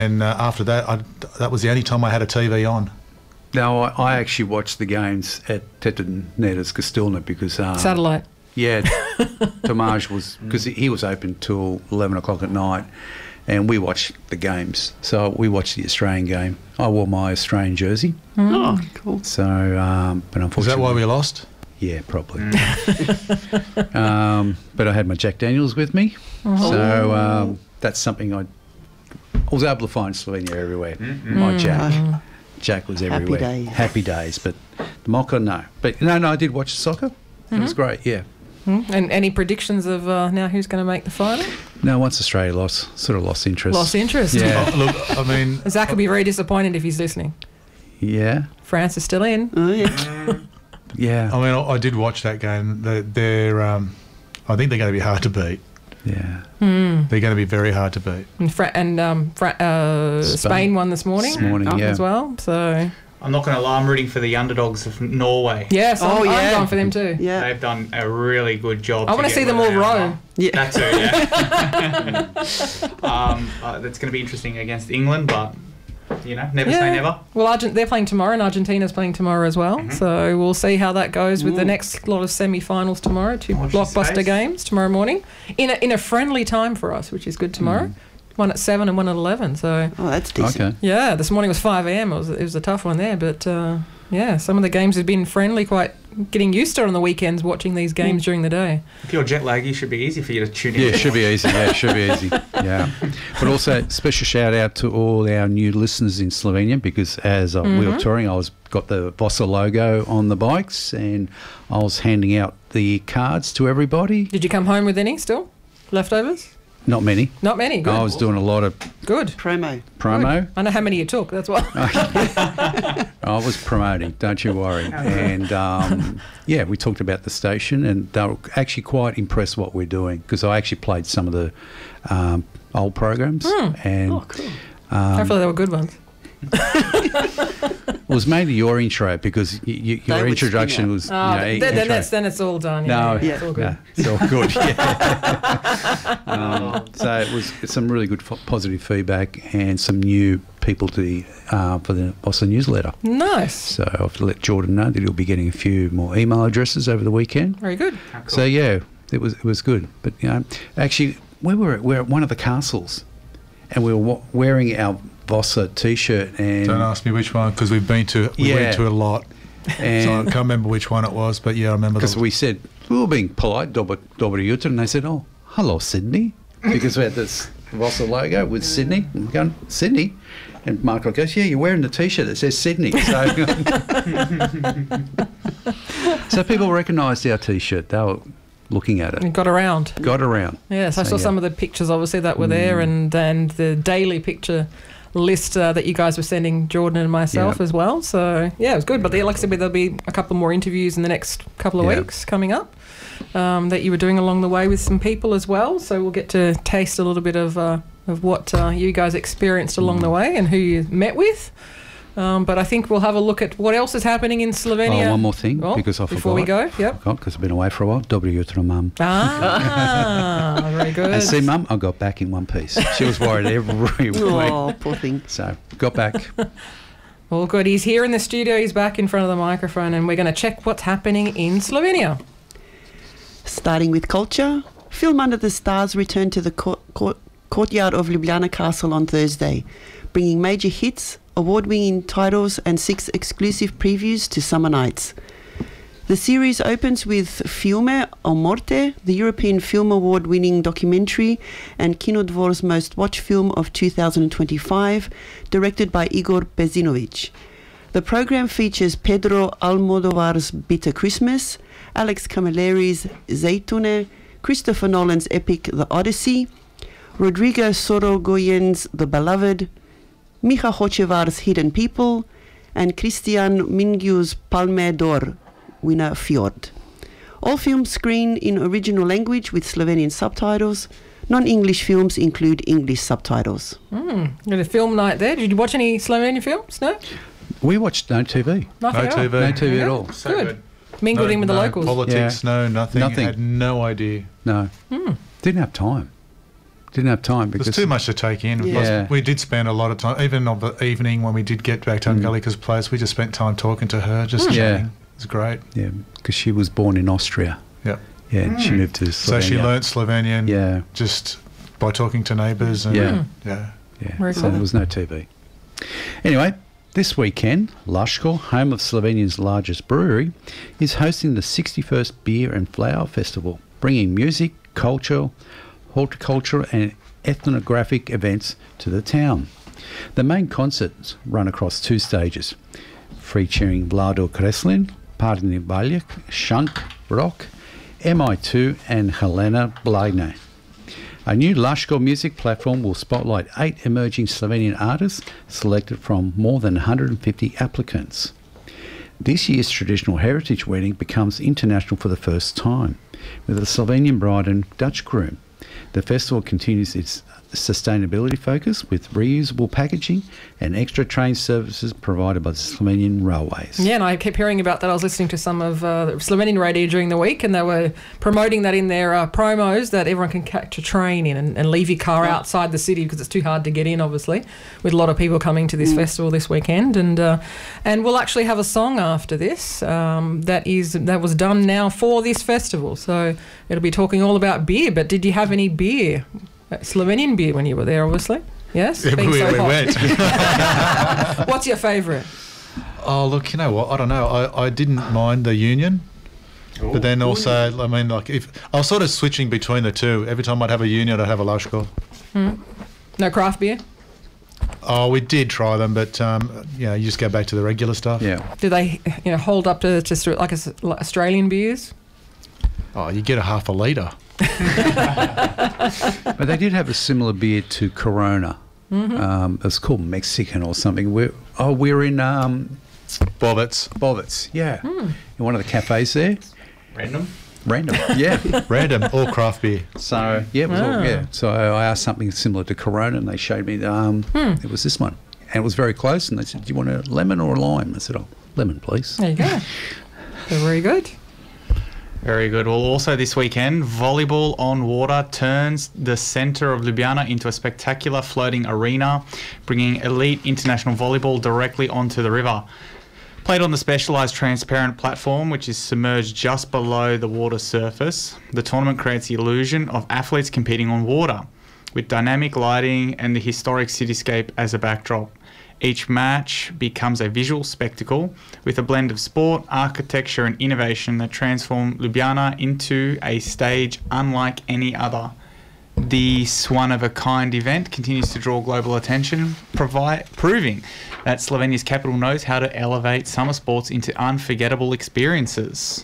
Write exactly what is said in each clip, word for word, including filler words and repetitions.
And uh, after that, I, that was the only time I had a T V on. No, I, I actually watched the games at Tetranetas Castilna because... Um, Satellite. Yeah, Tomaj was... Because he was open till eleven o'clock at night and we watched the games. So we watched the Australian game. I wore my Australian jersey. Mm. Oh, cool. So, um, but unfortunately... Is that why we lost? Yeah, probably. Mm. um, but I had my Jack Daniels with me. Oh. So um, that's something I... I was able to find Slovenia everywhere. Mm-hmm. My Jack. Mm. Jack was everywhere. Happy days. Happy days. But the Mocha, no. But no, no, I did watch soccer. Mm-hmm. It was great, yeah. Mm-hmm. And any predictions of uh, now who's going to make the final? No, once Australia lost, sort of lost interest. Lost interest? Yeah. Oh, look, I mean... Zach will be very disappointed if he's listening. Yeah. France is still in. Oh, yeah. Yeah. I mean, I, I did watch that game. They're, they're um, I think they're going to be hard to beat. Yeah. Mm. They're going to be very hard to beat. And, Fra- and um, Fra- uh, Spain. Spain won this morning. This morning, up yeah. as well. So I'm not going to lie, I'm rooting for the underdogs of Norway. Yes, oh, I'm, yeah. I'm going for them too. Yeah. They've done a really good job. I want to see them all row. Yeah. That too, yeah. um, uh, that's going to be interesting against England, but, you know, never yeah. say never. Well, Argent- they're playing tomorrow and Argentina's playing tomorrow as well. Mm-hmm. So we'll see how that goes with Ooh. the next lot of semi-finals tomorrow. Two Watch blockbuster this space. games tomorrow morning in a, in a friendly time for us, which is good tomorrow. Mm. One at seven and one at eleven. So Oh, that's decent. Okay. yeah, this morning was five a.m. It was, it was a tough one there, but uh, yeah, some of the games have been friendly, quite getting used to it on the weekends watching these games mm. during the day. If you're jet lagged, it should be easy for you to tune in. Yeah, it should be easy. Yeah, it should be easy. Yeah. But also, special shout out to all our new listeners in Slovenia because as uh, mm-hmm. we were touring, I was got the Vossa logo on the bikes and I was handing out the cards to everybody. Did you come home with any still? Leftovers? Not many. Not many, good. I was doing a lot of good promo. Promo. Good. I know how many you took, that's why. I was promoting, don't you worry. And um, yeah, we talked about the station and they were actually quite impressed what we're doing because I actually played some of the um, old programs. Mm. And oh, cool. um, hopefully they were good ones. It was mainly your intro because y- y- your introduction was. Oh, you know, then, intro. then, that's, then it's all done. Yeah, No, yeah, yeah, it's all good. no, it's all good. Yeah. um, so it was some really good f- positive feedback and some new people to the, uh, for the Vossa newsletter. Nice. So I've let Jordan know that he'll be getting a few more email addresses over the weekend. Very good. Oh, cool. So yeah, it was it was good. But you know, actually, we were at, we were at one of the castles, and we were wa- wearing our Vossa T-shirt. And Don't ask me which one because we've been to we Yeah. went to a lot. And So I can't remember which one it was, but yeah, I remember. because the, we said we were being polite, Dobry Jutr, and they said, "Oh, hello, Sydney," because we had this Vossa logo with Sydney. And we're going, Sydney, and Michael goes, "Yeah, you're wearing the T-shirt that says Sydney." So, so people recognised our T-shirt. They were looking at it. It got around. Got around. Yes, I So, saw yeah. some of the pictures, obviously, that were there, Mm. and and the daily picture list uh, that you guys were sending Jordan and myself Yeah. as well. So yeah, it was good. But there, like I said, there'll be a couple more interviews in the next couple of Yeah. weeks coming up um, that you were doing along the way with some people as well. So we'll get to taste a little bit of uh, of what uh, you guys experienced along Mm. the way and who you met with. Um, but I think we'll have a look at what else is happening in Slovenia. Oh, one more thing, Oh, because I forgot. before we go, yep. Because I've been away for a while. Dobry Jutr, Mum. Ah, very good. And see, Mum, I got back in one piece. She was worried every week. Oh, poor thing. So, got back. Well, good. He's here in the studio. He's back in front of the microphone, and we're going to check what's happening in Slovenia. Starting with culture, Film Under the Stars returned to the court, court, courtyard of Ljubljana Castle on Thursday, bringing major hits, award-winning titles and six exclusive previews to summer nights. The series opens with Filme o Morte, the European Film Award-winning documentary and Kinodvor's most watched film of two thousand twenty-five, directed by Igor Bezinovic. The program features Pedro Almodovar's Bitter Christmas, Alex Camilleri's Zeytune, Christopher Nolan's epic The Odyssey, Rodrigo Sorogoyen's The Beloved, Micha Hocevar's Hidden People, and Christian Mingiu's Palme d'Or winner Fjord. All films screen in original language with Slovenian subtitles. Non-English films include English subtitles. Mm, got a film night there. Did you watch any Slovenian films? No? We watched no T V. Nothing no at T V. all? No T V at Yeah. all. So Good. good. Mingled no, in with the no locals. Politics, Yeah. no, nothing. Nothing. Had no idea. No. Mm. Didn't have time. didn't have time because There's too much to take in. Yeah. Plus, we did spend a lot of time, even on the evening when we did get back to Mm. Angelika's place, we just spent time talking to her, just Mm. chatting. Yeah. It was great. Yeah, because she was born in Austria. Yeah. Yeah, and she moved to Slovenia. So she learnt Slovenian Yeah, just by talking to neighbours. And, Yeah. yeah. yeah. Very so cool. there was no T V. Anyway, this weekend, Lashko, home of Slovenia's largest brewery, is hosting the sixty-first Beer and Flower Festival, bringing music, culture, horticulture and ethnographic events to the town. The main concerts run across two stages, featuring Vlado Kreslin, Parni Baljak, Shank Rock, M I two and Helena Blajne. A new Lashko music platform will spotlight eight emerging Slovenian artists selected from more than one hundred fifty applicants. This year's traditional heritage wedding becomes international for the first time, with a Slovenian bride and Dutch groom. The festival continues its sustainability focus with reusable packaging and extra train services provided by the Slovenian Railways. Yeah, and I kept hearing about that. I was listening to some of uh, Slovenian radio during the week, and they were promoting that in their uh, promos, that everyone can catch a train in and, and leave your car outside the city because it's too hard to get in, obviously, with a lot of people coming to this festival this weekend. And uh, and we'll actually have a song after this um, that is that was done now for this festival. So it'll be talking all about beer. But did you have any beer? Slovenian beer when you were there, obviously. Yes? Yeah, Being we, so we hot. went. What's your favourite? Oh, look, you know what? I don't know. I, I didn't mind the Union. But then also, I mean, like, if I was sort of switching between the two. Every time I'd have a Union, I'd have a Lashko. No craft beer? Oh, we did try them, but, um, you know, you just go back to the regular stuff. Yeah. Do they, you know, hold up to just like, a, like Australian beers? Oh, you get a half a litre. But they did have a similar beer to Corona. Mm-hmm. Um, it was called Mexican or something. We're, oh, we're in um, Bobbits. Bobbits, yeah. Hmm. In one of the cafes there. Random. Random, yeah. Random, all craft beer. So, yeah, it was Ah. all, yeah. So I asked something similar to Corona and they showed me, um, Hmm. it was this one. And it was very close and they said, do you want a lemon or a lime? I said, oh, lemon, please. There you go. They're very good. Very good. Well, also this weekend, volleyball on water turns the centre of Ljubljana into a spectacular floating arena, bringing elite international volleyball directly onto the river. Played on the specialised transparent platform, which is submerged just below the water surface, the tournament creates the illusion of athletes competing on water, with dynamic lighting and the historic cityscape as a backdrop. Each match becomes a visual spectacle with a blend of sport, architecture and innovation that transform Ljubljana into a stage unlike any other. This one-of-a-kind event continues to draw global attention, provi- proving that Slovenia's capital knows how to elevate summer sports into unforgettable experiences.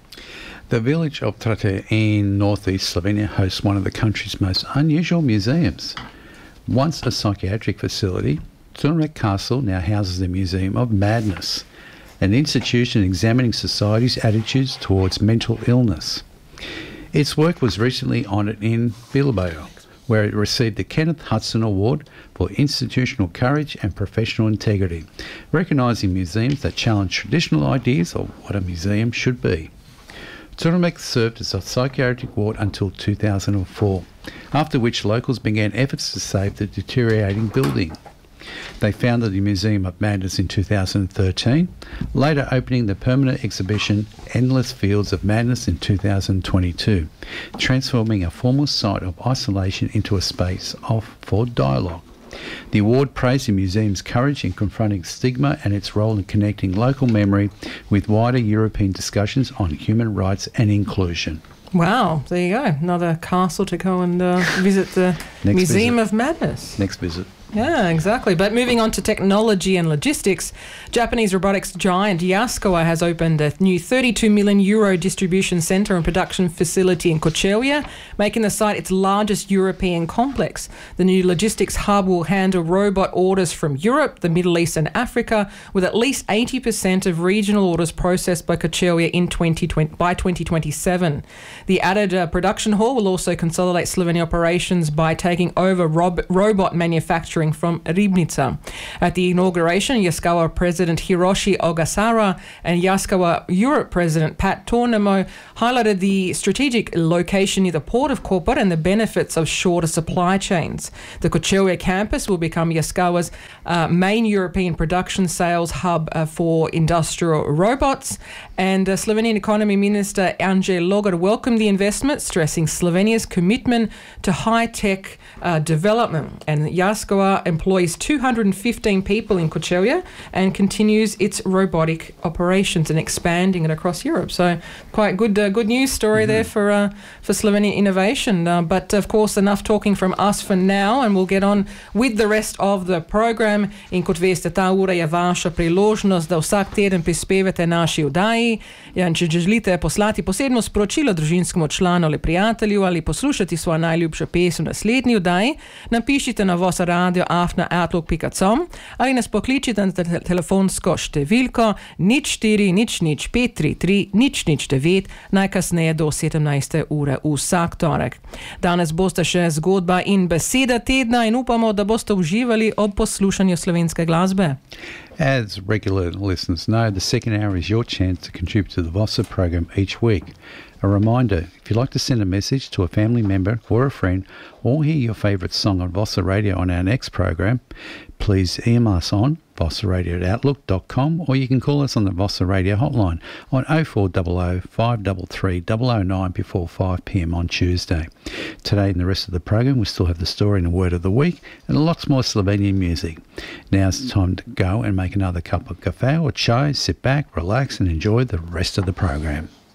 The village of Trate in northeast Slovenia hosts one of the country's most unusual museums. Once a psychiatric facility, Turnek Castle now houses the Museum of Madness, an institution examining society's attitudes towards mental illness. Its work was recently honoured in Bilbao, where it received the Kenneth Hudson Award for Institutional Courage and Professional Integrity, recognising museums that challenge traditional ideas of what a museum should be. Turnek served as a psychiatric ward until two thousand four, after which locals began efforts to save the deteriorating building. They founded the Museum of Madness in two thousand thirteen, later opening the permanent exhibition Endless Fields of Madness in two thousand twenty-two, transforming a former site of isolation into a space of for dialogue. The award praised the museum's courage in confronting stigma and its role in connecting local memory with wider European discussions on human rights and inclusion. Wow, there you go. Another castle to go and uh, visit the Next Museum visit. of Madness. Next visit. Yeah, exactly. But moving on to technology and logistics, Japanese robotics giant Yaskawa has opened a new thirty-two million euro distribution centre and production facility in Kočevje, making the site its largest European complex. The new logistics hub will handle robot orders from Europe, the Middle East and Africa, with at least eighty percent of regional orders processed by Kočevje in twenty twenty, by twenty twenty-seven. The added uh, production hall will also consolidate Slovenia operations by taking over rob- robot manufacturing manufacturing from Ribnica. At the inauguration, Yaskawa President Hiroshi Ogasara and Yaskawa Europe President Pat Tornemo highlighted the strategic location near the port of Koper and the benefits of shorter supply chains. The Kočevje campus will become Yaskawa's uh, main European production sales hub uh, for industrial robots. And uh, Slovenian Economy Minister Anže Logar welcomed the investment, stressing Slovenia's commitment to high-tech uh, development. And Yaskawa employs two hundred fifteen people in Kočevje and continues its robotic operations and expanding it across Europe. So quite good uh, good news story mm-hmm. there for uh, for Slovenian innovation. Uh, but of course, enough talking from us for now, and we'll get on with the rest of the program. In kot veste, ta ura je vaša priložnost, da vsak teden prispevate naši oddaji. Ja, če želite poslati posebno sporočilo družinskemu članu ali prijatelju ali poslušati svojo najljubšo pesem v naslednji oddaji, napišite na vosoradio afna outlook pika com ali nas pokličite na te- telefonsko številko nič štiri nič nič pet tri tri nič nič devet najkasneje do sedemnajste ure vsak torek. Danes boste še zgodba in beseda tedna in upamo, da boste uživali ob poslušanju slovenske glasbe. As regular listeners know, the second hour is your chance to contribute to the Vossa program each week. A reminder, if you'd like to send a message to a family member or a friend or hear your favourite song on Vossa Radio on our next program, please email us on vossaradio at outlook dot com or you can call us on the Vossa Radio hotline on oh four hundred, five three three, double oh nine before five p.m. on Tuesday. Today and the rest of the program we still have the story and the word of the week and lots more Slovenian music. Now's the time to go and make another cup of cafe or chai, sit back, relax and enjoy the rest of the program.